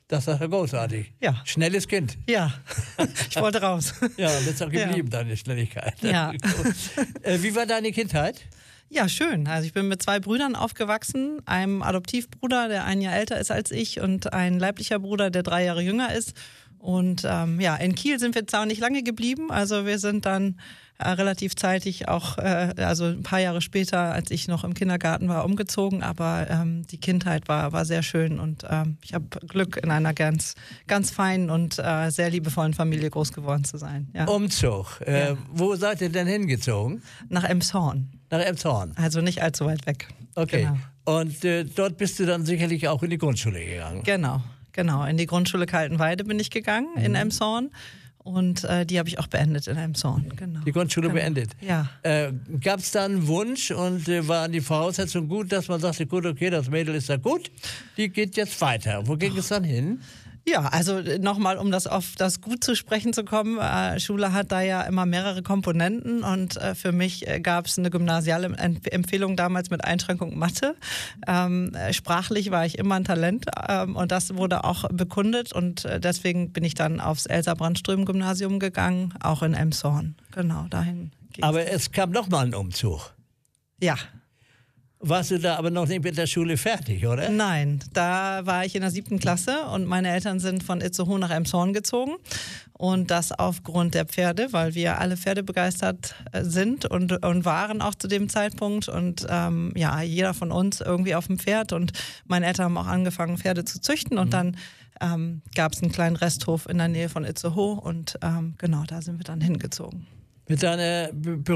Das ist ja großartig. Ja. Schnelles Kind. Ja, ich wollte raus. Ja, das ist auch geblieben, deine Schnelligkeit. Ja. Wie war deine Kindheit? Ja, schön. Also ich bin mit 2 Brüdern aufgewachsen, einem Adoptivbruder, der 1 Jahr älter ist als ich, und ein leiblicher Bruder, der 3 Jahre jünger ist. Und in Kiel sind wir zwar nicht lange geblieben, also wir sind dann relativ zeitig auch, also ein paar Jahre später, als ich noch im Kindergarten war, umgezogen. Aber die Kindheit war sehr schön und ich habe Glück, in einer ganz, ganz feinen und sehr liebevollen Familie groß geworden zu sein. Ja. Umzug. Wo seid ihr denn hingezogen? Nach Elmshorn. Nach Elmshorn. Also nicht allzu weit weg. Okay. Genau. Und dort bist du dann sicherlich auch in die Grundschule gegangen. Genau. In die Grundschule Kaltenweide bin ich gegangen, in Elmshorn. Und die habe ich auch beendet in Elmshorn. Genau. Die Grundschule beendet? Ja. Gab es da einen Wunsch und waren die Voraussetzungen gut, dass man sagte, gut, okay, das Mädel ist da gut, die geht jetzt weiter. Wo ging es dann hin? Ja, also nochmal, um das auf das Gut zu sprechen zu kommen, Schule hat da ja immer mehrere Komponenten und für mich gab es eine gymnasiale Empfehlung damals mit Einschränkung Mathe. Sprachlich war ich immer ein Talent und das wurde auch bekundet und deswegen bin ich dann aufs Elsa-Brandström-Gymnasium gegangen, auch in Elmshorn. Genau, dahin ging's. Aber es kam noch mal ein Umzug. Ja. Warst du da aber noch nicht mit der Schule fertig, oder? Nein, da war ich in der 7. Klasse und meine Eltern sind von Itzehoe nach Elmshorn gezogen. Und das aufgrund der Pferde, weil wir alle Pferde begeistert sind und waren auch zu dem Zeitpunkt. Und jeder von uns irgendwie auf dem Pferd. Und meine Eltern haben auch angefangen, Pferde zu züchten. Und dann gab es einen kleinen Resthof in der Nähe von Itzehoe. Und da sind wir dann hingezogen. Mit deiner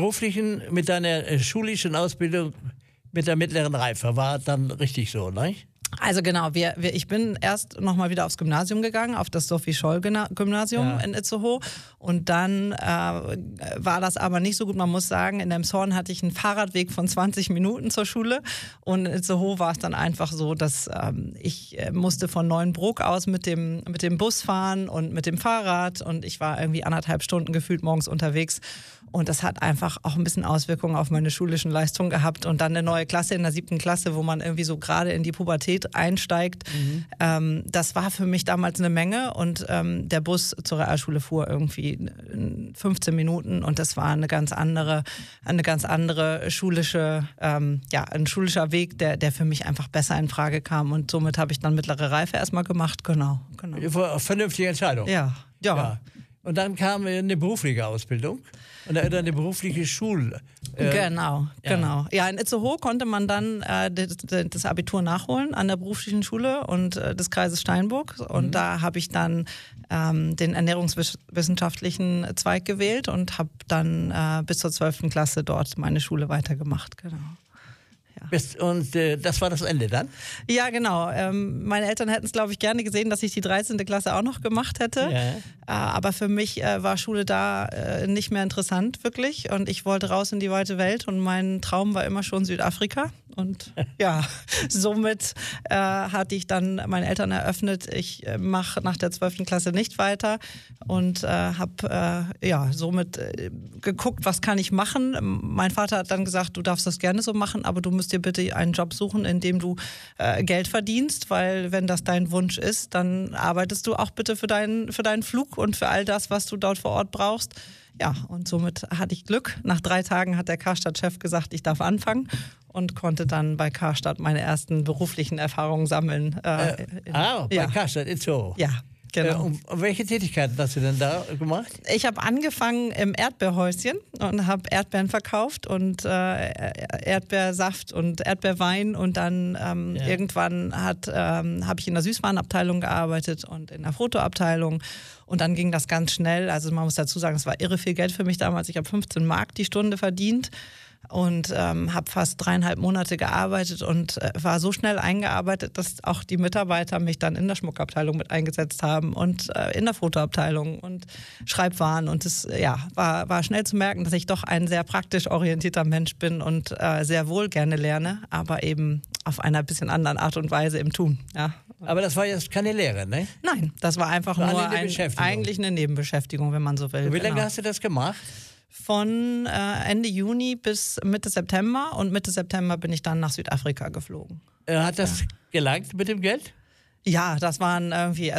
mit deiner schulischen Ausbildung, mit der mittleren Reife, war dann richtig so, ne? Also genau, ich bin erst nochmal wieder aufs Gymnasium gegangen, auf das Sophie-Scholl-Gymnasium in Itzehoe. Und dann war das aber nicht so gut. Man muss sagen, in Elmshorn hatte ich einen Fahrradweg von 20 Minuten zur Schule. Und in Itzehoe war es dann einfach so, dass ich musste von Neuenbrook aus mit dem Bus fahren und mit dem Fahrrad. Und ich war irgendwie 1,5 Stunden gefühlt morgens unterwegs. Und das hat einfach auch ein bisschen Auswirkungen auf meine schulischen Leistungen gehabt. Und dann eine neue Klasse in der 7. Klasse, wo man irgendwie so gerade in die Pubertät einsteigt. Das war für mich damals eine Menge. Und der Bus zur Realschule fuhr irgendwie 15 Minuten. Und das war eine ganz andere schulische, ein schulischer Weg, der für mich einfach besser in Frage kam. Und somit habe ich dann mittlere Reife erstmal gemacht. Genau. Vernünftige Entscheidung. Ja. Und dann kam eine berufliche Ausbildung oder eine berufliche Schule. Genau. Ja, in Itzehoe konnte man dann das Abitur nachholen an der beruflichen Schule und des Kreises Steinburg. Und da habe ich dann den ernährungswissenschaftlichen Zweig gewählt und habe dann bis zur 12. Klasse dort meine Schule weitergemacht. Genau. Und das war das Ende dann? Ja, genau. Meine Eltern hätten es, glaube ich, gerne gesehen, dass ich die 13. Klasse auch noch gemacht hätte. Ja. Aber für mich war Schule da nicht mehr interessant, wirklich. Und ich wollte raus in die weite Welt und mein Traum war immer schon Südafrika. Und somit hatte ich dann meinen Eltern eröffnet, ich mache nach der 12. Klasse nicht weiter und habe somit geguckt, was kann ich machen. Mein Vater hat dann gesagt, du darfst das gerne so machen, aber du musst dir bitte einen Job suchen, in dem du Geld verdienst, weil wenn das dein Wunsch ist, dann arbeitest du auch bitte für deinen Flug und für all das, was du dort vor Ort brauchst. Ja, und somit hatte ich Glück. Nach 3 Tagen hat der Karstadt-Chef gesagt, ich darf anfangen und konnte dann bei Karstadt meine ersten beruflichen Erfahrungen sammeln. Bei Karstadt Itzehoe. Ja. Genau. Und welche Tätigkeiten hast du denn da gemacht? Ich habe angefangen im Erdbeerhäuschen und habe Erdbeeren verkauft und Erdbeersaft und Erdbeerwein und dann irgendwann habe ich in der Süßwarenabteilung gearbeitet und in der Fotoabteilung und dann ging das ganz schnell. Also man muss dazu sagen, es war irre viel Geld für mich damals. Ich habe 15 Mark die Stunde verdient. Und habe fast 3,5 Monate gearbeitet und war so schnell eingearbeitet, dass auch die Mitarbeiter mich dann in der Schmuckabteilung mit eingesetzt haben und in der Fotoabteilung und Schreibwaren. Und es war schnell zu merken, dass ich doch ein sehr praktisch orientierter Mensch bin und sehr wohl gerne lerne, aber eben auf einer bisschen anderen Art und Weise im Tun. Ja. Aber das war jetzt keine Lehre, ne? Nein, das war einfach nur eigentlich eine Nebenbeschäftigung, wenn man so will. Und wie lange hast du das gemacht? Von Ende Juni bis Mitte September und Mitte September bin ich dann nach Südafrika geflogen. Hat das gelangt mit dem Geld? Ja, das waren irgendwie